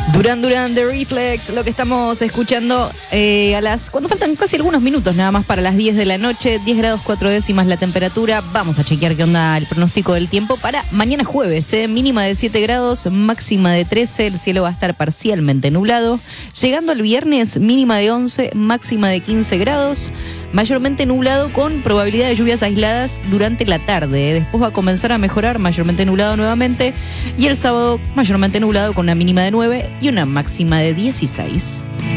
Duran Duran de Reflex, lo que estamos escuchando cuando faltan casi algunos minutos nada más para las 10 de la noche, 10 grados 4 décimas la temperatura. Vamos a chequear qué onda el pronóstico del tiempo para mañana jueves, mínima de 7 grados, máxima de 13, el cielo va a estar parcialmente nublado. Llegando el viernes, mínima de 11, máxima de 15 grados. Mayormente nublado con probabilidad de lluvias aisladas durante la tarde. Después va a comenzar a mejorar, mayormente nublado nuevamente. Y el sábado mayormente nublado con una mínima de 9 y una máxima de 16.